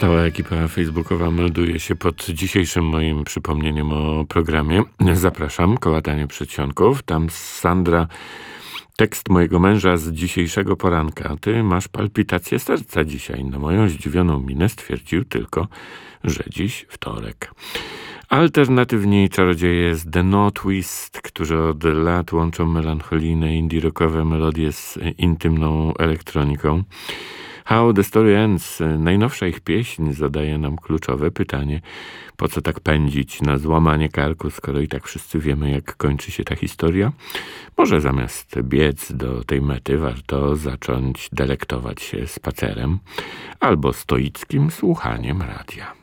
Stała ekipa facebookowa melduje się pod dzisiejszym moim przypomnieniem o programie. Zapraszam, kołatanie przedsionków. Tam Sandra, tekst mojego męża z dzisiejszego poranka. Ty masz palpitację serca dzisiaj. Na moją zdziwioną minę stwierdził tylko, że dziś wtorek. Alternatywni czarodzieje z The No Twist, którzy od lat łączą melancholijne indie-rockowe melodie z intymną elektroniką. How the Story Ends, najnowsza ich pieśń, zadaje nam kluczowe pytanie: po co tak pędzić na złamanie karku, skoro i tak wszyscy wiemy, jak kończy się ta historia? Może zamiast biec do tej mety warto zacząć delektować się spacerem albo stoickim słuchaniem radia.